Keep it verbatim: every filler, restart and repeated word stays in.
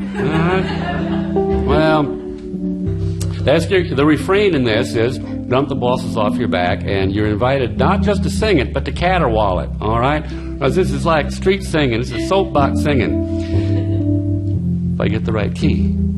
right? Well, that's the, the refrain in this is dump the bosses off your back, and you're invited not just to sing it, but to caterwaul it, all right? Because this is like street singing. This is soapbox singing. If I get the right key.